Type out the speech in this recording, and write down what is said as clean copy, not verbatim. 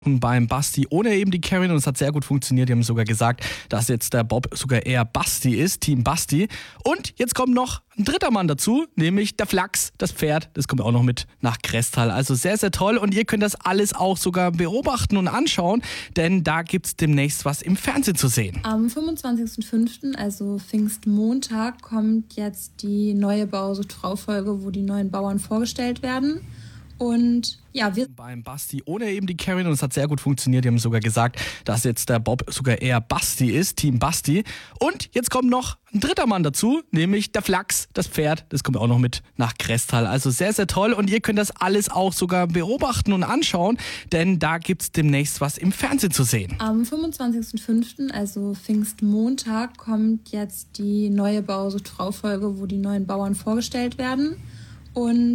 beim Basti ohne eben die Karin und es hat sehr gut funktioniert. Die haben sogar gesagt, dass jetzt der Bob sogar eher Basti ist, Team Basti. Und jetzt kommt noch ein dritter Mann dazu, nämlich der Flachs, das Pferd. Das kommt auch noch mit nach Krestal. Also sehr, sehr toll und ihr könnt das alles auch sogar beobachten und anschauen, denn da gibt es demnächst was im Fernsehen zu sehen. Am 25.05., also Pfingstmontag, kommt jetzt die neue Bauer-sucht-Frau-Folge, wo die neuen Bauern vorgestellt werden. Und ja, wir beim Basti ohne eben die Karin und es hat sehr gut funktioniert. Die haben sogar gesagt, dass jetzt der Bob sogar eher Basti ist, Team Basti. Und jetzt kommt noch ein dritter Mann dazu, nämlich der Flachs, das Pferd. Das kommt auch noch mit nach Krestal. Also sehr, sehr toll und ihr könnt das alles auch sogar beobachten und anschauen, denn da gibt es demnächst was im Fernsehen zu sehen. Am 25.05., also Pfingstmontag, kommt jetzt die neue Bauer-sucht-Frau-Folge, wo die neuen Bauern vorgestellt werden. Und